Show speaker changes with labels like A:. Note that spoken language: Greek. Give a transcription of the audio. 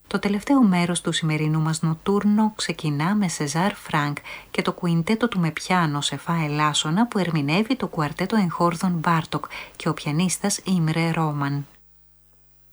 A: Το τελευταίο μέρος του σημερινού μας νοτούρνο ξεκινά με Σεζάρ Φρανκ και το κουιντέτο του με πιάνο σε φά ελάσσονα που ερμηνεύει το κουαρτέτο εγχόρδων Μπάρτοκ και ο πιανίστας Ίμρε Ρόμαν.